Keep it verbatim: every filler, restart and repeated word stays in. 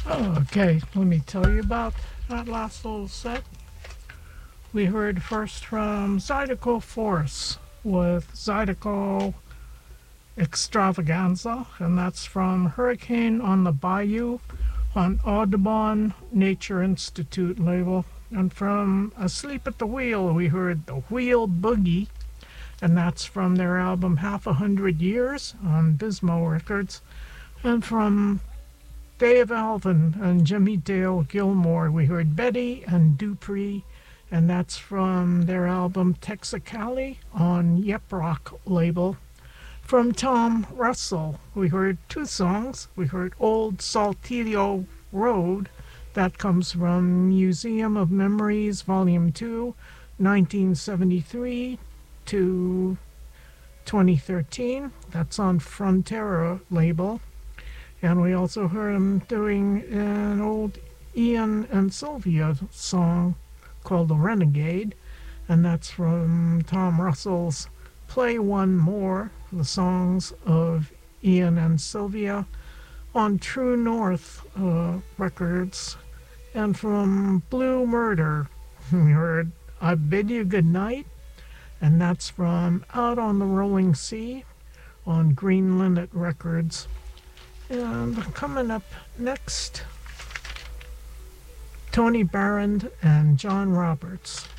Okay, let me tell you about that last little set. We heard first from Zydeco Force with Zydeco Extravaganza, and that's from Hurricane on the Bayou on Audubon Nature Institute label. And from Asleep at the Wheel, we heard The Wheel Boogie, and that's from their album Half a Hundred Years on Bismo Records. And from Dave Alvin and Jimmy Dale Gilmore, we heard Betty and Dupree, and that's from their album Texicali on Yep Rock label. From Tom Russell, we heard two songs. We heard Old Saltillo Road, that comes from Museum of Memories, Volume two, nineteen seventy-three to twenty thirteen. That's on Frontera label. And we also heard him doing an old Ian and Sylvia song called The Renegade, and that's from Tom Russell's Play One More, the songs of Ian and Sylvia, on True North uh, Records. And from Blue Murder, we heard I Bid You Good Night, and that's from Out on the Rolling Sea on Green Linnet Records. And coming up next, Tony Barron and John Roberts.